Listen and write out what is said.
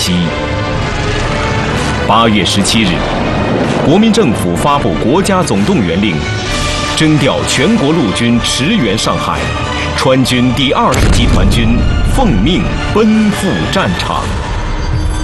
息。8月17日，国民政府发布国家总动员令，征调全国陆军驰援上海，川军第20集团军奉命奔赴战场。